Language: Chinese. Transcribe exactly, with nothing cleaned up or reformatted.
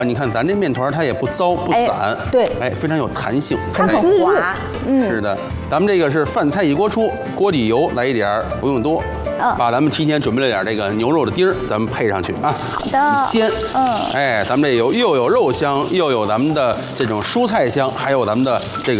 你看咱这面团它也不糟不散， 哎对哎，非常有弹性， 它很滑，嗯， 是的，咱们这个是饭菜一锅出，锅底油来一点儿，不用多。 嗯， 把咱们提前准备了点这个牛肉的丁儿，咱们配上去啊。 好的， 煎， 嗯， 哎，咱们这有又有肉香，又有咱们的这种蔬菜香，还有咱们的这个。